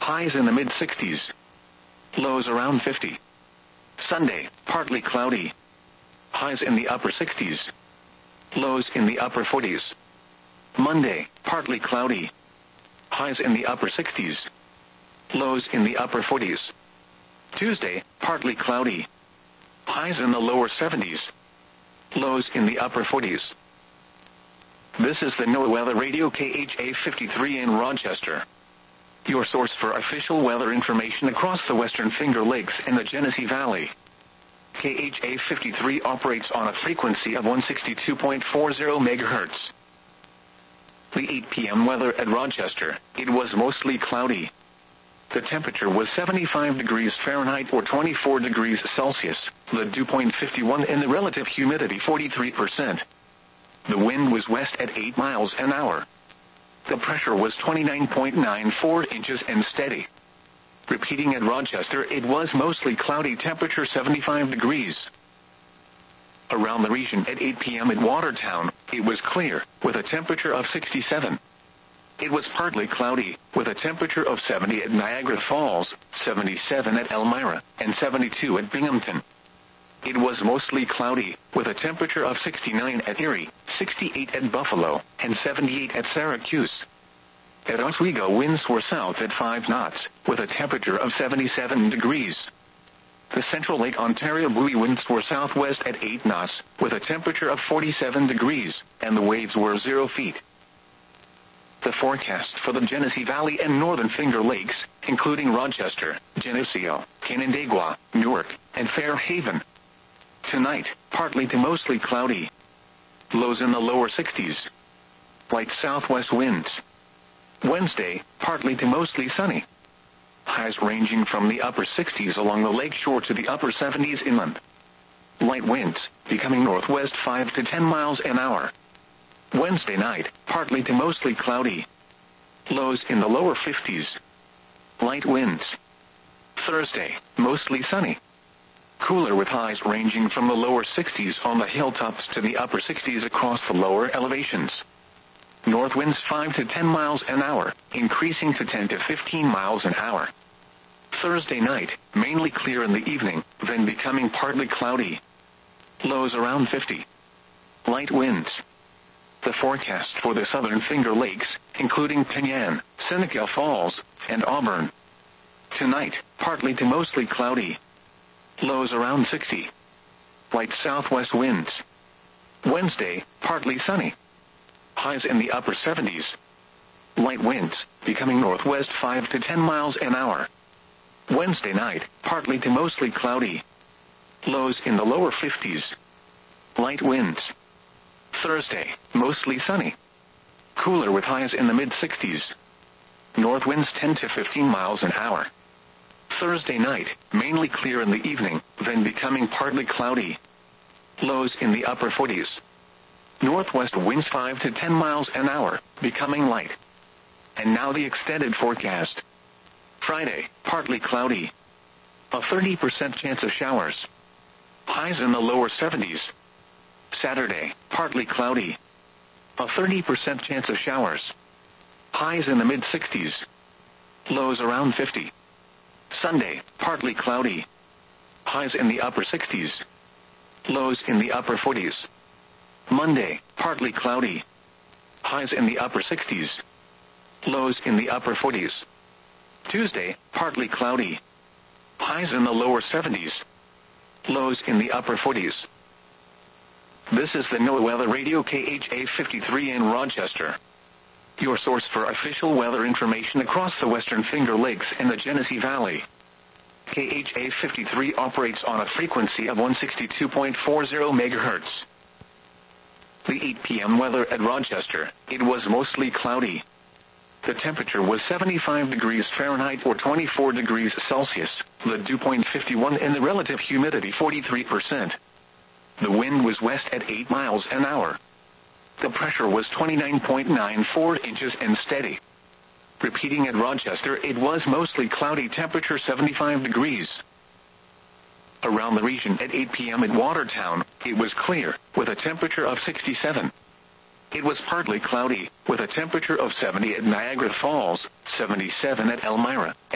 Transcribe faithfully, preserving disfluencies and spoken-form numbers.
highs in the mid sixties. Lows around fifty. Sunday, partly cloudy. Highs in the upper sixties. Lows in the upper forties. Monday, partly cloudy. Highs in the upper sixties. Lows in the upper forties. Tuesday, partly cloudy. Highs in the lower seventies. Lows in the upper forties. This is the NOAA Weather Radio K H A fifty-three in Rochester, your source for official weather information across the Western Finger Lakes and the Genesee Valley. K H A fifty-three operates on a frequency of one sixty-two point four zero megahertz. The eight p.m. weather at Rochester, it was mostly cloudy. The temperature was seventy-five degrees Fahrenheit or twenty-four degrees Celsius, the dew point fifty-one and the relative humidity forty-three percent. The wind was west at eight miles an hour. The pressure was twenty-nine point nine four inches and steady. Repeating at Rochester, it was mostly cloudy, temperature seventy-five degrees. Around the region at eight p.m. at Watertown, it was clear, with a temperature of sixty-seven. It was partly cloudy, with a temperature of seventy at Niagara Falls, seventy-seven at Elmira, and seventy-two at Binghamton. It was mostly cloudy, with a temperature of sixty-nine at Erie, sixty-eight at Buffalo, and seventy-eight at Syracuse. At Oswego, winds were south at five knots, with a temperature of seventy-seven degrees. The Central Lake Ontario buoy winds were southwest at eight knots, with a temperature of forty-seven degrees, and the waves were zero feet. The forecast for the Genesee Valley and Northern Finger Lakes, including Rochester, Geneseo, Canandaigua, Newark, and Fairhaven. Tonight, partly to mostly cloudy. Lows in the lower sixties. Light southwest winds. Wednesday, partly to mostly sunny. Highs ranging from the upper sixties along the lakeshore to the upper seventies inland. Light winds, becoming northwest five to ten miles an hour. Wednesday night, partly to mostly cloudy. Lows in the lower fifties. Light winds. Thursday, mostly sunny. Cooler with highs ranging from the lower sixties on the hilltops to the upper sixties across the lower elevations. North winds five to ten miles an hour, increasing to ten to fifteen miles an hour. Thursday night, mainly clear in the evening, then becoming partly cloudy. Lows around fifty. Light winds. The forecast for the Southern Finger Lakes, including Penyan, Seneca Falls, and Auburn. Tonight, partly to mostly cloudy. Lows around sixty. Light southwest winds. Wednesday, partly sunny. Highs in the upper seventies. Light winds, becoming northwest five to ten miles an hour. Wednesday night, partly to mostly cloudy. Lows in the lower fifties. Light winds. Thursday, mostly sunny. Cooler with highs in the mid sixties. North winds ten to fifteen miles an hour. Thursday night, mainly clear in the evening, then becoming partly cloudy. Lows in the upper forties. Northwest winds five to ten miles an hour, becoming light. And now the extended forecast. Friday, partly cloudy. A thirty percent chance of showers. Highs in the lower seventies. Saturday, partly cloudy. A thirty percent chance of showers. Highs in the mid sixties. Lows around fifty. Sunday, partly cloudy. Highs in the upper sixties. Lows in the upper forties. Monday, partly cloudy. Highs in the upper sixties. Lows in the upper forties. Tuesday, partly cloudy. Highs in the lower seventies. Lows in the upper forties. This is the NOAA Weather Radio K H A fifty-three in Rochester, your source for official weather information across the Western Finger Lakes and the Genesee Valley. K H A fifty-three operates on a frequency of one sixty-two point four zero megahertz. The eight p.m. weather at Rochester, it was mostly cloudy. The temperature was seventy-five degrees Fahrenheit or twenty-four degrees Celsius, the dew point fifty-one and the relative humidity forty-three percent. The wind was west at eight miles an hour. The pressure was twenty-nine point nine four inches and steady. Repeating at Rochester, it was mostly cloudy, temperature seventy-five degrees. Around the region at eight p.m. at Watertown, it was clear, with a temperature of sixty-seven. It was partly cloudy, with a temperature of seventy at Niagara Falls, seventy-seven at Elmira,